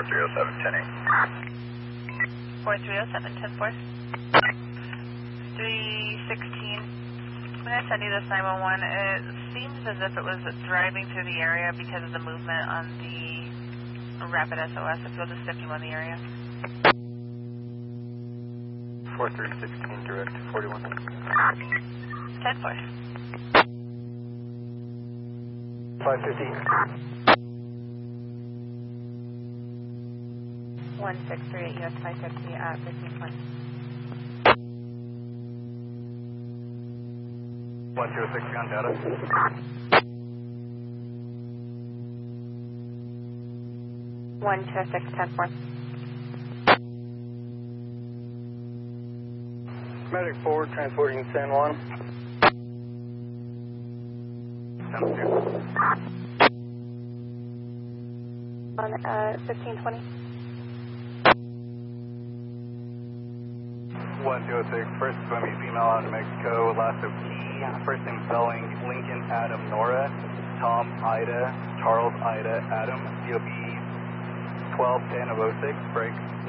4307, 10-8. 4307, 10-4. 316. When I send you this 911, it seems as if it was driving through the area because of the movement on the Rapid SOS. If you'll just stick him on the area. 4316, direct 41. 10-4. 550. 1638 US 550 at 1520. 1060 on data. 126, 10-4. Medic forward, transporting San Juan. 10-2. On 1520. 1206, first swimmy female out of Mexico, Lasso Key, first name spelling Lincoln Adam Nora, Tom Ida, Charles Ida Adam, COB 1210 of 06, break.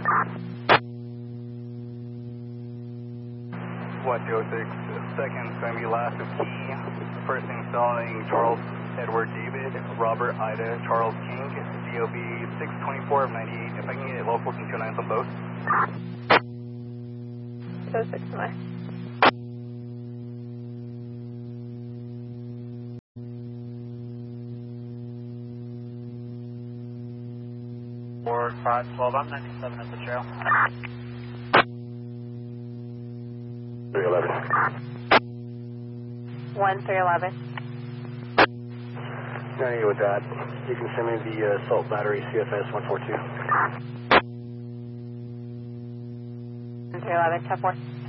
1206, second swimmy Lasso Key, first name spelling Charles Edward David, Robert Ida, Charles King, COB 624 of 98, if I can get locals and 29s on both. 06 to my. Or 512, I'm 97 at the trail. 311. 1311. 98 with that. You can send me the Salt Battery CFS 142. 1311, 10-4.